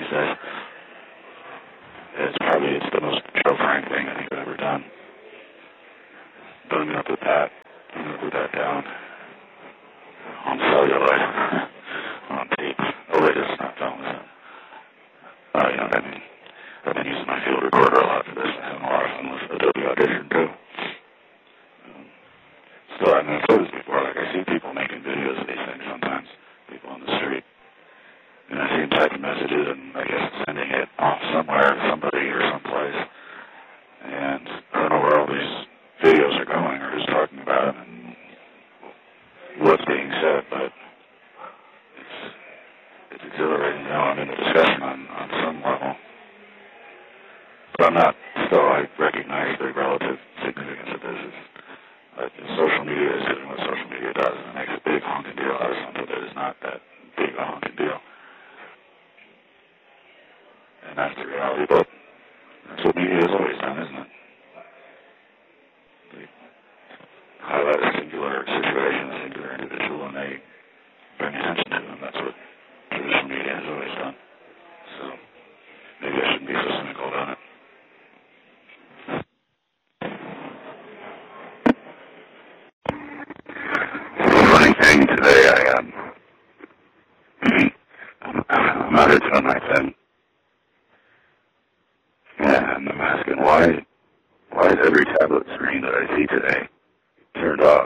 these days. It's the most Joe Frank thing I think I've ever done. But I'm going to put that down on celluloid, on tape. Oh wait, it's not film, is it? Oh, I've been using my field recorder a lot for this. I'm having a lot of fun with Adobe Audition too. So I've said this before, like I see people making videos of these things sometimes, people on the street. And I see them typing messages and I guess sending it off somewhere to somebody or someplace. And I don't know where all these videos are going or who's talking about them and what's being said, but it's exhilarating. I'm in a discussion on some level. But I'm not, still I recognize the relative significance of this. Social media is doing what social media does, and it makes a big honking deal out of something that is not that big a honking deal. And that's the reality, but that's what media has always done, isn't it? They highlight a singular situation, a singular individual, and they bring attention to them. That's what traditional media has always done. So maybe I shouldn't be so cynical about it. Funny thing today, I'm out here doing my thing, and I'm asking why is every tablet screen that I see today turned off?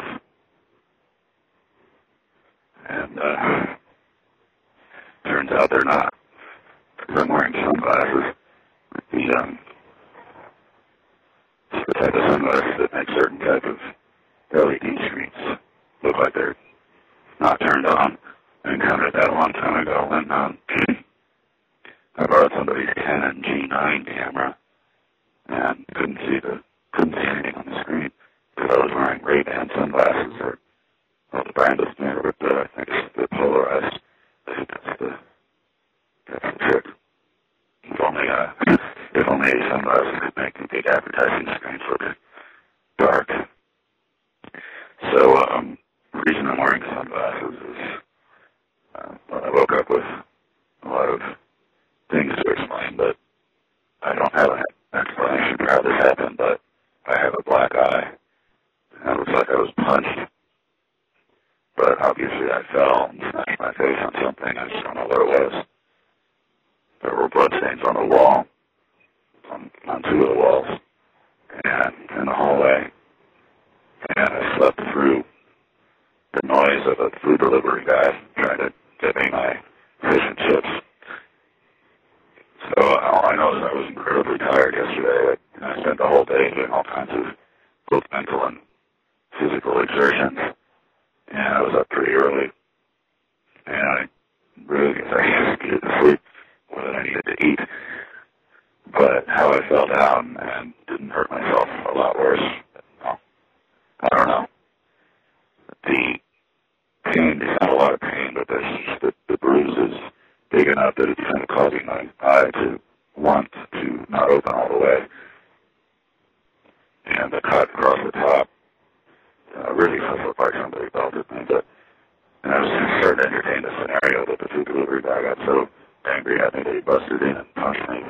And turns out they're not, because I'm wearing sunglasses. It's the type of sunglasses that make certain type of LED screens look like they're not turned on. I encountered that a long time ago when I borrowed somebody's Canon G9 camera and couldn't see anything on the screen because I was wearing Ray-Ban sunglasses, or the brand is familiar with I think it's the polarized. I think that's the trick. If only sunglasses could make the big advertising screens look dark. So the reason I'm wearing sunglasses is I woke up with a lot of things to explain, but I don't have an explanation for how this happened, but I have a black eye, and it looks like I was punched. But obviously I fell and smashed my face on something. I just don't know what it was. There were blood stains on the wall, on two of the walls, and in the hallway. And I slept through the noise of a food delivery guy trying to get me my fish and chips. So all I know is I was incredibly tired yesterday. I spent the whole day doing all kinds of both mental and physical exertions. And I was up pretty early. And I really needed to sleep more than I needed to eat. But how I fell down and didn't hurt myself a lot worse. I don't know. The pain, it's not a lot of pain, but the bruise is big enough that it's kind of causing my eye to want to not open all the way. And the cut across the top really does look like somebody belted me. And I was starting to entertain the scenario that the food delivery guy got so angry at me that he busted in and punched me.